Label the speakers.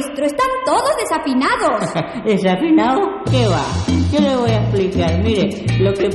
Speaker 1: maestro, están todos desafinados.
Speaker 2: ¿Desafinado? ¿Qué va? Yo le voy a explicar. Mire, lo que